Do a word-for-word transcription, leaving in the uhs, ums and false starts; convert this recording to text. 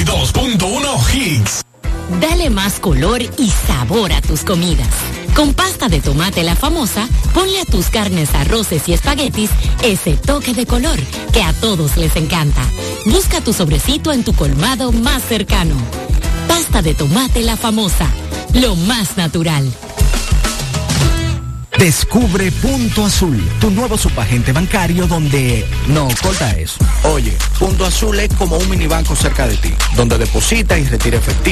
dos punto uno Hits. Dale más color y sabor a tus comidas. Con pasta de tomate La Famosa, ponle a tus carnes, arroces y espaguetis ese toque de color que a todos les encanta. Busca tu sobrecito en tu colmado más cercano. Pasta de tomate La Famosa, lo más natural. Descubre Punto Azul, tu nuevo subagente bancario donde... No, corta eso. Oye, Punto Azul es como un minibanco cerca de ti, donde deposita y retira efectivo